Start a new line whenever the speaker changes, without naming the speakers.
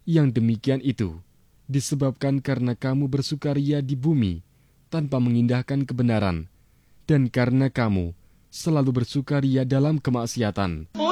Yang demikian itu disebabkan karena kamu bersukaria di bumi tanpa mengindahkan kebenaran, dan karena kamu selalu bersukaria dalam kemaksiatan.